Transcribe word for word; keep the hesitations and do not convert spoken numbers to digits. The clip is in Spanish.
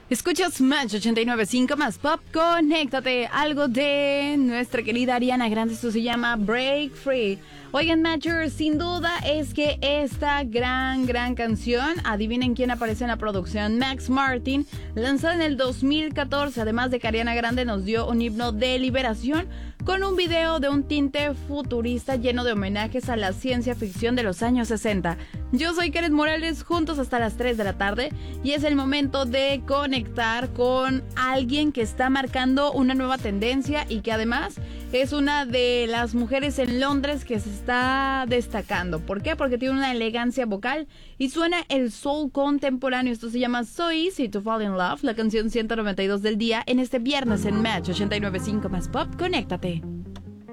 Escuchas Match ochenta y nueve punto cinco más Pop, conéctate. Algo de nuestra querida Ariana Grande, esto se llama Break Free. Oigan, Matchers, sin duda es que esta gran, gran canción, adivinen quién aparece en la producción, Max Martin, lanzada en el dos mil catorce, además de que Ariana Grande nos dio un himno de liberación con un video de un tinte futurista lleno de homenajes a la ciencia ficción de los años sesenta. Yo soy Karen Morales, juntos hasta las tres de la tarde, y es el momento de conectar con alguien que está marcando una nueva tendencia y que además es una de las mujeres en Londres que se está destacando. ¿Por qué? Porque tiene una elegancia vocal y suena el soul contemporáneo. Esto se llama So Easy to Fall in Love, la canción ciento noventa y dos del día, en este viernes en Match ochenta y nueve punto cinco más Pop. Conéctate.